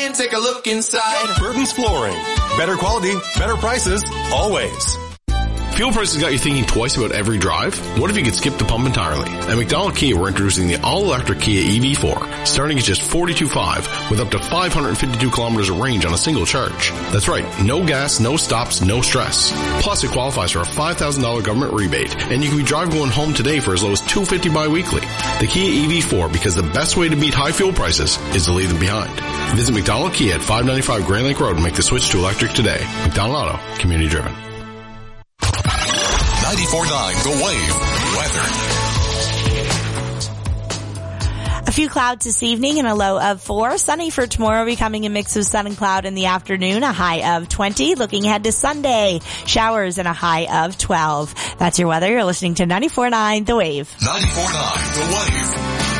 and take a look inside. Burton's Flooring. Better quality, better prices, always. Fuel prices got you thinking twice about every drive? What if you could skip the pump entirely? At McDonald Kia, we're introducing the all-electric Kia EV4, starting at just $42,500 with up to 552 kilometers of range on a single charge. That's right, no gas, no stops, no stress. Plus, it qualifies for a $5,000 government rebate, and you can be drive going home today for as low as $250 bi-weekly. The Kia EV4, because the best way to beat high fuel prices is to leave them behind. Visit McDonald Kia at 595 Grand Lake Road and make the switch to electric today. McDonald Auto, community driven. 94.9 The Wave weather. A few clouds this evening and a low of 4. Sunny for tomorrow, becoming a mix of sun and cloud in the afternoon, a high of 20. Looking ahead to Sunday, showers and a high of 12. That's your weather. You're listening to 94.9 The Wave. 94.9 The Wave.